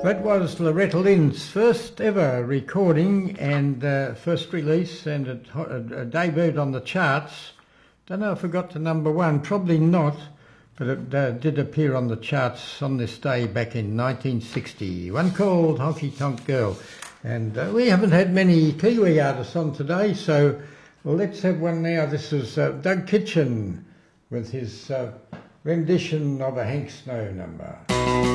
That was Loretta Lynn's first ever recording and first release, and it debuted on the charts. Don't know if it got to #1, probably not, but it did appear on the charts on this day back in 1960. One called Honky Tonk Girl. And we haven't had many Kiwi artists on today, so let's have one now. This is Doug Kitchen with his rendition of a Hank Snow number.